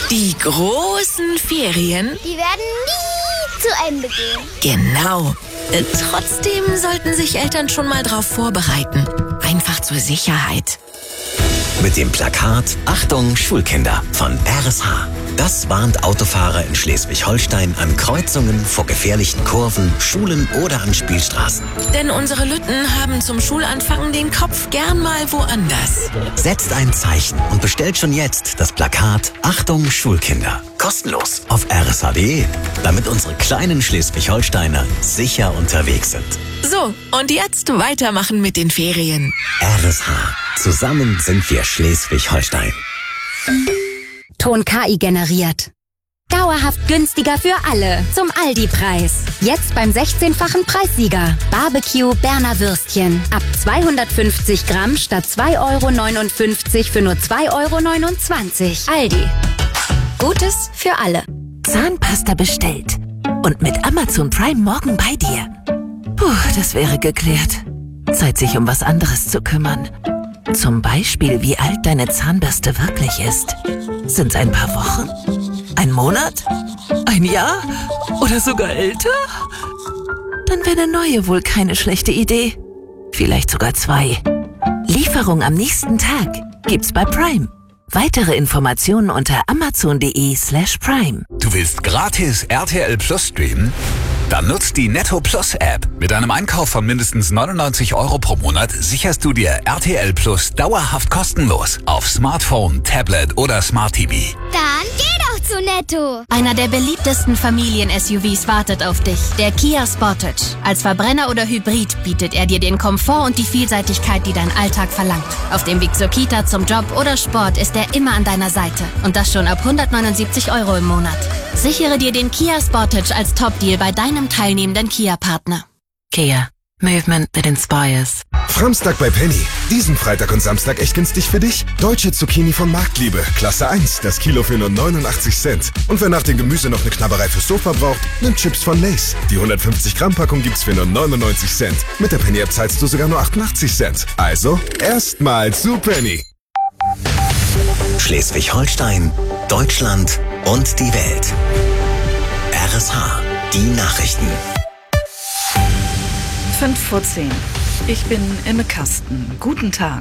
Die großen Ferien, die werden nie zu Ende gehen. genau. Trotzdem sollten sich Eltern schon mal drauf vorbereiten. Einfach zur Sicherheit. Mit dem Plakat Achtung Schulkinder von RSH. Das warnt Autofahrer in Schleswig-Holstein an Kreuzungen, vor gefährlichen Kurven, Schulen oder an Spielstraßen. Denn unsere Lütten haben zum Schulanfang den Kopf gern mal woanders. Setzt ein Zeichen und bestellt schon jetzt das Plakat Achtung Schulkinder. Kostenlos auf rsh.de, damit unsere kleinen Schleswig-Holsteiner sicher unterwegs sind. So, und jetzt weitermachen mit den Ferien. RSH. Zusammen sind wir Schleswig-Holstein. Ton KI generiert. Dauerhaft günstiger für alle. Zum Aldi-Preis. Jetzt beim 16-fachen Preissieger. Barbecue Berner Würstchen. Ab 250 Gramm statt 2,59 € für nur 2,29 €. Aldi. Gutes für alle. Zahnpasta bestellt. Und mit Amazon Prime morgen bei dir. Puh, das wäre geklärt. Zeit, sich um was anderes zu kümmern. Zum Beispiel, wie alt deine Zahnbürste wirklich ist. Sind's ein paar Wochen? Ein Monat? Ein Jahr? Oder sogar älter? Dann wäre eine neue wohl keine schlechte Idee. Vielleicht sogar 2. Lieferung am nächsten Tag gibt's bei Prime. Weitere Informationen unter amazon.de/prime. Du willst gratis RTL Plus streamen? Dann nutzt die Netto Plus App. Mit einem Einkauf von mindestens 99 € pro Monat sicherst du dir RTL Plus dauerhaft kostenlos auf Smartphone, Tablet oder Smart TV. Dann geh doch zu Netto. Einer der beliebtesten Familien-SUVs wartet auf dich. Der Kia Sportage. Als Verbrenner oder Hybrid bietet er dir den Komfort und die Vielseitigkeit, die dein Alltag verlangt. Auf dem Weg zur Kita, zum Job oder Sport ist er immer an deiner Seite. Und das schon ab 179 € im Monat. Sichere dir den Kia Sportage als Top-Deal bei deinem teilnehmenden Kia-Partner. Kia. Movement that inspires. Framstag bei Penny. Diesen Freitag und Samstag echt günstig für dich. Deutsche Zucchini von Marktliebe. Klasse 1. Das Kilo für nur 89 Cent. Und wer nach dem Gemüse noch eine Knabberei fürs Sofa braucht, nimmt Chips von Lay's. Die 150 Gramm Packung gibt's für nur 99 Cent. Mit der Penny App zahlst du sogar nur 88 Cent. Also, erstmal zu Penny. Schleswig-Holstein, Deutschland und die Welt. RSH. Die Nachrichten. 5:10. Ich bin Imme Kasten. Guten Tag.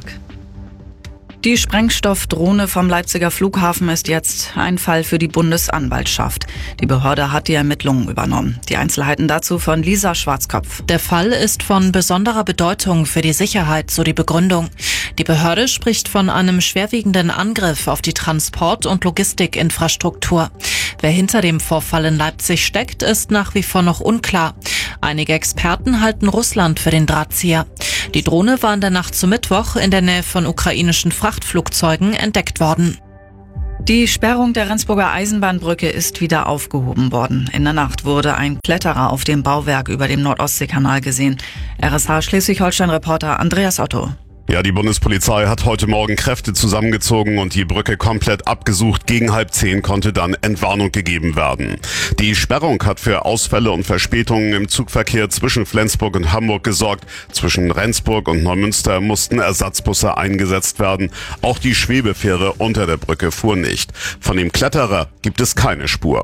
Die Sprengstoffdrohne vom Leipziger Flughafen ist jetzt ein Fall für die Bundesanwaltschaft. Die Behörde hat die Ermittlungen übernommen. Die Einzelheiten dazu von Lisa Schwarzkopf. Der Fall ist von besonderer Bedeutung für die Sicherheit, so die Begründung. Die Behörde spricht von einem schwerwiegenden Angriff auf die Transport- und Logistikinfrastruktur. Wer hinter dem Vorfall in Leipzig steckt, ist nach wie vor noch unklar. Einige Experten halten Russland für den Drahtzieher. Die Drohne war in der Nacht zum Mittwoch in der Nähe von ukrainischen Frachtflugzeugen entdeckt worden. Die Sperrung der Rendsburger Eisenbahnbrücke ist wieder aufgehoben worden. In der Nacht wurde ein Kletterer auf dem Bauwerk über dem Nordostseekanal gesehen. RSH Schleswig-Holstein-Reporter Andreas Otto. Ja, die Bundespolizei hat heute Morgen Kräfte zusammengezogen und die Brücke komplett abgesucht. Gegen 9:30 konnte dann Entwarnung gegeben werden. Die Sperrung hat für Ausfälle und Verspätungen im Zugverkehr zwischen Flensburg und Hamburg gesorgt. Zwischen Rendsburg und Neumünster mussten Ersatzbusse eingesetzt werden. Auch die Schwebefähre unter der Brücke fuhr nicht. Von dem Kletterer gibt es keine Spur.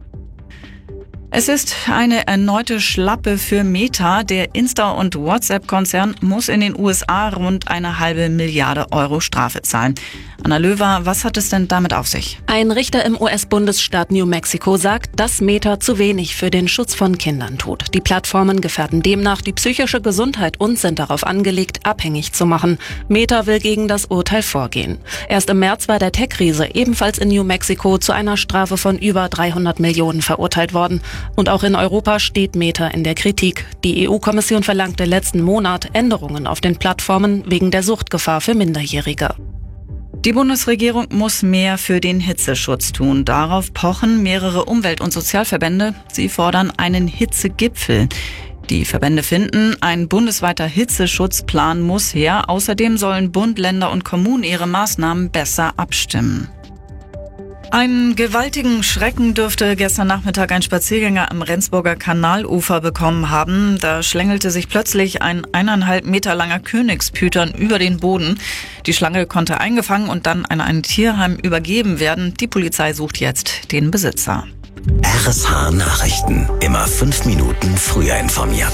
Es ist eine erneute Schlappe für Meta. Der Insta- und WhatsApp-Konzern muss in den USA rund 1,5 Milliarde € Strafe zahlen. Anna Löwer, was hat es denn damit auf sich? Ein Richter im US-Bundesstaat New Mexico sagt, dass Meta zu wenig für den Schutz von Kindern tut. Die Plattformen gefährden demnach die psychische Gesundheit und sind darauf angelegt, abhängig zu machen. Meta will gegen das Urteil vorgehen. Erst im März war der Tech-Riese ebenfalls in New Mexico zu einer Strafe von über 300 Millionen verurteilt worden. Und auch in Europa steht Meta in der Kritik. Die EU-Kommission verlangte letzten Monat Änderungen auf den Plattformen wegen der Suchtgefahr für Minderjährige. Die Bundesregierung muss mehr für den Hitzeschutz tun. Darauf pochen mehrere Umwelt- und Sozialverbände. Sie fordern einen Hitzegipfel. Die Verbände finden, ein bundesweiter Hitzeschutzplan muss her. Außerdem sollen Bund, Länder und Kommunen ihre Maßnahmen besser abstimmen. Einen gewaltigen Schrecken dürfte gestern Nachmittag ein Spaziergänger am Rendsburger Kanalufer bekommen haben. Da schlängelte sich plötzlich ein 1,5 Meter langer Königspython über den Boden. Die Schlange konnte eingefangen und dann an ein Tierheim übergeben werden. Die Polizei sucht jetzt den Besitzer. RSH Nachrichten. Immer 5 Minuten früher informiert.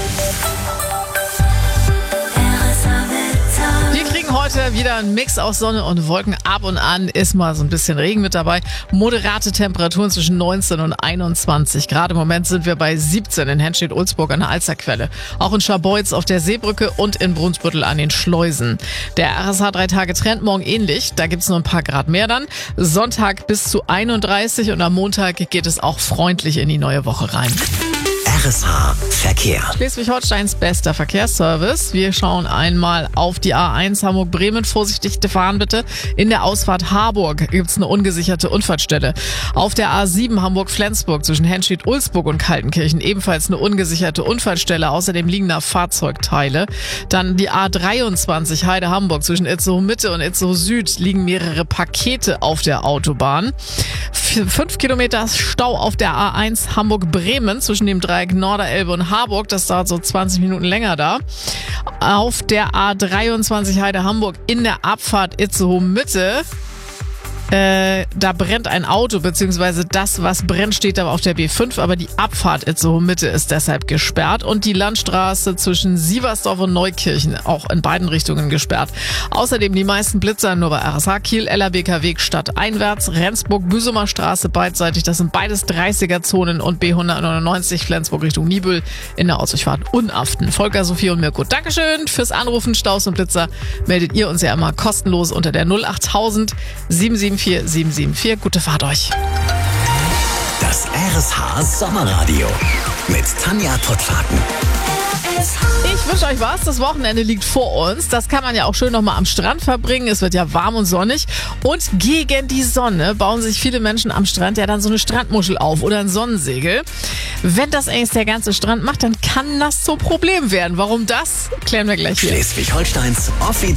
Wir kriegen heute wieder einen Mix aus Sonne und Wolken. Ab und an ist mal so ein bisschen Regen mit dabei. Moderate Temperaturen zwischen 19 und 21 Grad. Im Moment sind wir bei 17 in Henstedt-Ulzburg an der Alsterquelle. Auch in Scharbeutz auf der Seebrücke und in Brunsbüttel an den Schleusen. Der RSH 3-Tage-Trend morgen ähnlich. Da gibt's nur ein paar Grad mehr dann. Sonntag bis zu 31 und am Montag geht es auch freundlich in die neue Woche rein. RSH Verkehr. Schleswig-Holsteins bester Verkehrsservice. Wir schauen einmal auf die A1 Hamburg-Bremen. Vorsichtig fahren bitte. In der Ausfahrt Harburg gibt's eine ungesicherte Unfallstelle. Auf der A7 Hamburg-Flensburg zwischen Henstedt-Ulzburg und Kaltenkirchen ebenfalls eine ungesicherte Unfallstelle. Außerdem liegen da Fahrzeugteile. Dann die A23 Heide-Hamburg zwischen Itzehoe-Mitte und Itzehoe-Süd liegen mehrere Pakete auf der Autobahn. 5 Kilometer Stau auf der A1 Hamburg-Bremen zwischen dem Dreieck Norderelbe und Harburg. Das dauert so 20 Minuten länger da. Auf der A23 Heide-Hamburg in der Abfahrt Itzehoe-Mitte. Da brennt ein Auto, beziehungsweise das, was brennt, steht aber auf der B5, aber die Abfahrt Itzehoe-Mitte ist deshalb gesperrt und die Landstraße zwischen Sieversdorf und Neukirchen auch in beiden Richtungen gesperrt. Außerdem die meisten Blitzer nur bei RSH Kiel, LABK Weg stadteinwärts, Rendsburg, Büsumer Straße beidseitig, das sind beides 30er-Zonen und B199 Flensburg Richtung Niebüll in der Ausweichfahrt Unaften. Volker, Sophie und Mirko, Dankeschön fürs Anrufen. Staus und Blitzer meldet ihr uns ja immer kostenlos unter der 08000 774 774. Gute Fahrt euch. Das RSH Sommerradio mit Tanja Pottfaken. Ich wünsche euch was. Das Wochenende liegt vor uns. Das kann man ja auch schön nochmal am Strand verbringen. Es wird ja warm und sonnig. Und gegen die Sonne bauen sich viele Menschen am Strand ja dann so eine Strandmuschel auf oder ein Sonnensegel. Wenn das eigentlich der ganze Strand macht, dann kann das zum Problem werden. Warum das? Klären wir gleich hier. Schleswig-Holsteins offiziell